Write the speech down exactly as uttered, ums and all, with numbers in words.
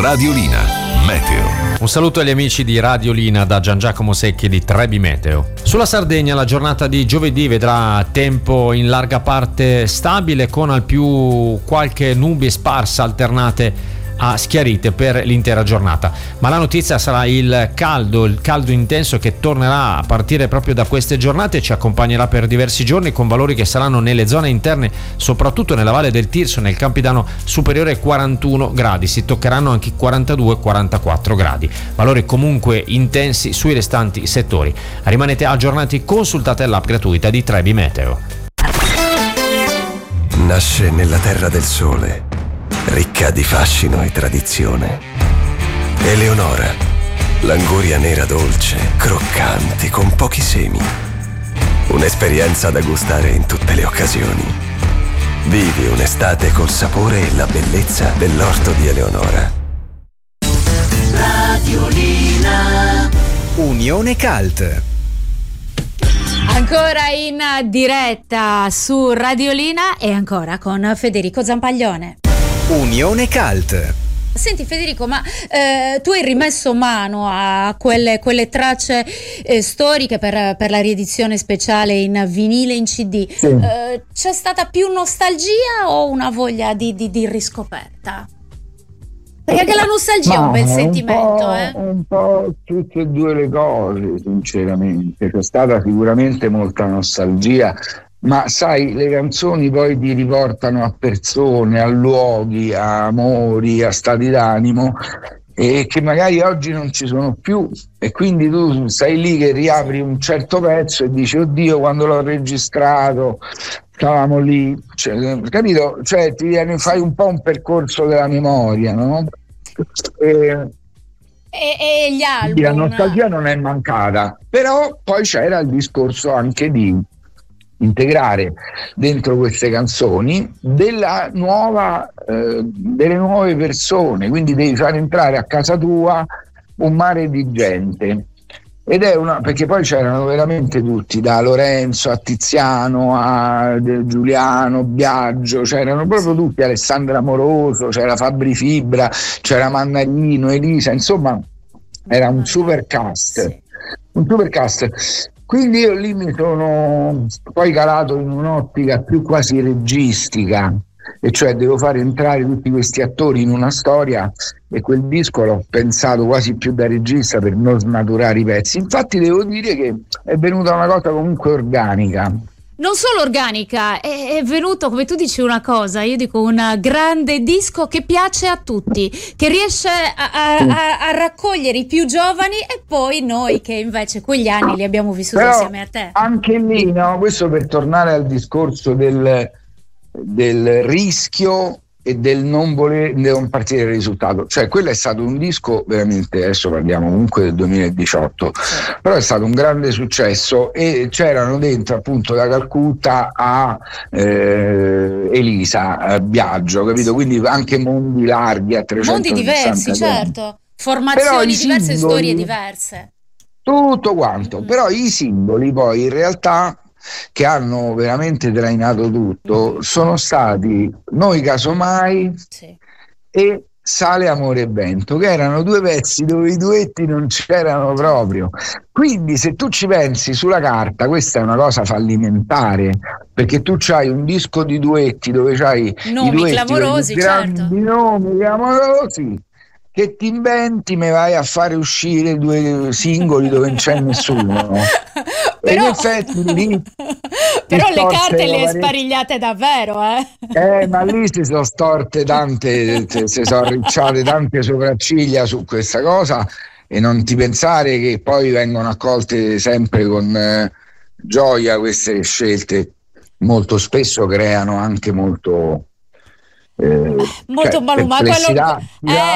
Radiolina Meteo. Un saluto agli amici di Radiolina da Gian Giacomo Secchi di Trebi Meteo. Sulla Sardegna la giornata di giovedì vedrà tempo in larga parte stabile, con al più qualche nube sparsa alternate a schiarite per l'intera giornata, ma la notizia sarà il caldo, il caldo intenso che tornerà a partire proprio da queste giornate e ci accompagnerà per diversi giorni, con valori che saranno nelle zone interne, soprattutto nella Valle del Tirso e nel Campidano, superiore ai quarantuno gradi. Si toccheranno anche i quarantadue quarantaquattro gradi, valori comunque intensi sui restanti settori. Rimanete aggiornati, consultate l'app gratuita di Trebi Meteo. Nasce nella terra del sole, ricca di fascino e tradizione. Eleonora, l'anguria nera dolce, croccante, con pochi semi. Un'esperienza da gustare in tutte le occasioni. Vivi un'estate col sapore e la bellezza dell'orto di Eleonora. Radiolina. Unione Cult. Ancora in diretta su Radiolina e ancora con Federico Zampaglione. Unione Cult. Senti Federico, ma eh, tu hai rimesso mano a quelle, quelle tracce eh, storiche per, per la riedizione speciale in vinile, in C D. Sì. Eh, c'è stata più nostalgia o una voglia di, di, di riscoperta? Perché anche la nostalgia è un bel sentimento, un eh? Un po' tutte e due le cose, sinceramente. C'è stata sicuramente molta nostalgia, ma sai, le canzoni poi ti riportano a persone, a luoghi, a amori, a stati d'animo, e che magari oggi non ci sono più, e quindi tu stai lì che riapri un certo pezzo e dici oddio, quando l'ho registrato stavamo lì, cioè, capito? Cioè ti viene, fai un po' un percorso della memoria, no? E, e, e gli album, la nostalgia non è mancata, però poi c'era il discorso anche di integrare dentro queste canzoni della nuova, eh, delle nuove persone, quindi devi far entrare a casa tua un mare di gente, ed è una, perché poi c'erano veramente tutti, da Lorenzo a Tiziano a Giuliano Biagio, c'erano proprio tutti, Alessandra Moroso, c'era Fabri Fibra, c'era Mannarino, Elisa, insomma era un super cast, un super cast. Quindi io lì mi sono poi calato in un'ottica più quasi registica, e cioè devo fare entrare tutti questi attori in una storia, e quel disco l'ho pensato quasi più da regista per non snaturare i pezzi. Infatti devo dire che è venuta una cosa comunque organica. Non solo organica, è, è venuto, come tu dici, una cosa, io dico un grande disco che piace a tutti, che riesce a, a, a, a raccogliere i più giovani, e poi noi che invece quegli anni li abbiamo vissuti Però insieme a te. Anche lì, no, questo per tornare al discorso del, del rischio e del non voler non partire dal risultato, cioè quello è stato un disco veramente, adesso parliamo comunque del duemiladiciotto, sì, però è stato un grande successo, e c'erano dentro appunto da Calcutta a eh, Elisa, a Biagio, capito? Quindi anche mondi larghi a trecentosessanta mondi diversi, certo, formazioni diverse, simboli, storie diverse, tutto quanto, mm. Però i simboli poi in realtà che hanno veramente trainato tutto sono stati Noi Casomai, sì, e Sale Amore e Vento, che erano due pezzi dove i duetti non c'erano proprio. Quindi se tu ci pensi, sulla carta questa è una cosa fallimentare, perché tu c'hai un disco di duetti dove c'hai nomi i duetti, clamorosi, grandi, certo, nomi clamorosi, che ti inventi, me vai a fare uscire due singoli dove non c'è nessuno. Però, in effetti, lì però le carte le hai sparigliate davvero, eh? Eh, ma lì si sono storte tante, si sono arricciate tante sopracciglia su questa cosa, e non ti pensare che poi vengono accolte sempre con eh, gioia queste scelte. Molto spesso creano anche molto eh, molto cioè, malumano, quello, eh,